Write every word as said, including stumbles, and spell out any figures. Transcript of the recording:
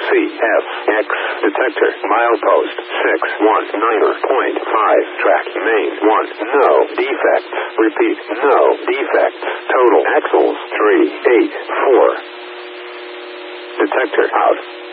C F X. Detector. Milepost six one nine point five. Track main one. No defects. Repeat. No defects. Total axles three eight four. Detector out.